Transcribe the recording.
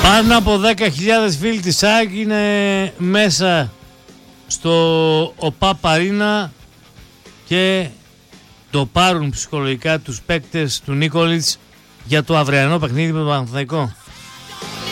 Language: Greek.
Πάνω από 10.000 φίλοι της ΑΕΚ είναι μέσα στο ΟΠΑΠ Αρίνα και το πάρουν ψυχολογικά τους παίκτες του Νίκολιτς για το αυριανό παιχνίδι με τον Παναθηναϊκό.